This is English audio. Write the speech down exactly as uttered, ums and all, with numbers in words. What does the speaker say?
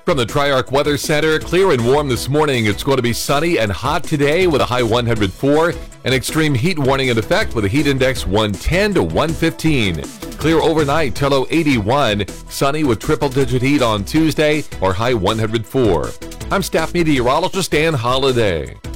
From the Triarch Weather Center, clear and warm this morning. It's going to be sunny and hot today with a high one hundred four. An extreme heat warning in effect with a heat index one ten to one fifteen. Clear overnight till low eighty-one. Sunny with triple-digit heat on Tuesday or high one hundred four. I'm staff meteorologist Dan Holliday.